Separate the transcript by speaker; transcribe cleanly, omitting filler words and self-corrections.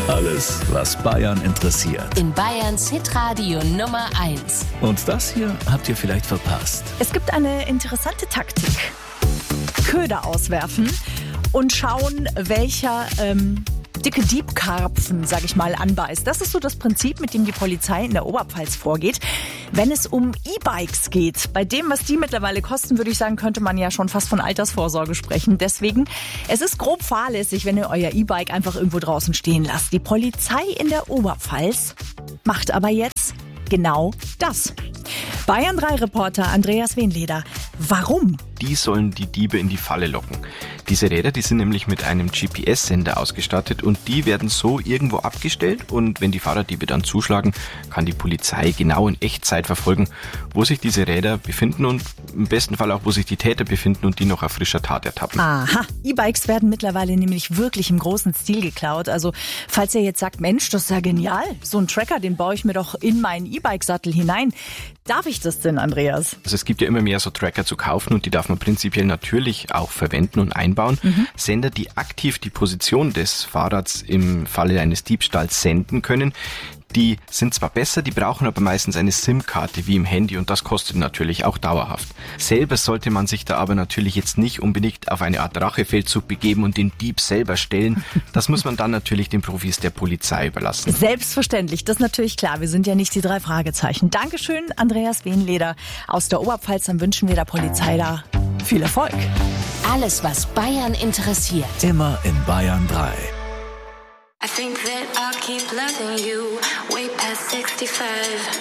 Speaker 1: Alles, was Bayern interessiert.
Speaker 2: In Bayerns Hitradio Nummer 1.
Speaker 1: Und das hier habt ihr vielleicht verpasst.
Speaker 3: Es gibt eine interessante Taktik. Köder auswerfen und schauen, welcher dicke Diebkarpfen, sag ich mal, anbeißt. Das ist so das Prinzip, mit dem die Polizei in der Oberpfalz vorgeht. Wenn es um E-Bikes geht, bei dem, was die mittlerweile kosten, würde ich sagen, könnte man ja schon fast von Altersvorsorge sprechen. Deswegen, es ist grob fahrlässig, wenn ihr euer E-Bike einfach irgendwo draußen stehen lasst. Die Polizei in der Oberpfalz macht aber jetzt genau das. Bayern 3 Reporter Andreas Wenleder. Warum?
Speaker 4: Die sollen die Diebe in die Falle locken. Diese Räder, die sind nämlich mit einem GPS-Sender ausgestattet und die werden so irgendwo abgestellt und wenn die Fahrraddiebe dann zuschlagen, kann die Polizei genau in Echtzeit verfolgen, wo sich diese Räder befinden und im besten Fall auch, wo sich die Täter befinden und die noch auf frischer Tat ertappen.
Speaker 3: Aha, E-Bikes werden mittlerweile nämlich wirklich im großen Stil geklaut. Also falls ihr jetzt sagt, Mensch, das ist ja genial, so ein Tracker, den baue ich mir doch in meinen E-Bike-Sattel hinein. Darf ich das denn, Andreas?
Speaker 4: Also es gibt ja immer mehr so Tracker zu kaufen und die darf man prinzipiell natürlich auch verwenden und einbauen. Sender, die aktiv die Position des Fahrrads im Falle eines Diebstahls senden können, die sind zwar besser, die brauchen aber meistens eine SIM-Karte wie im Handy und das kostet natürlich auch dauerhaft. Selber sollte man sich da aber natürlich jetzt nicht unbedingt auf eine Art Rachefeldzug begeben und den Dieb selber stellen. Das muss man dann natürlich den Profis der Polizei überlassen.
Speaker 3: Selbstverständlich, das ist natürlich klar. Wir sind ja nicht die 3 Fragezeichen. Dankeschön, Andreas Wenleder aus der Oberpfalz. Dann wünschen wir der Polizei da viel Erfolg.
Speaker 2: Alles, was Bayern interessiert.
Speaker 1: Immer in Bayern 3.
Speaker 5: I think that I'll keep loving you way past 65.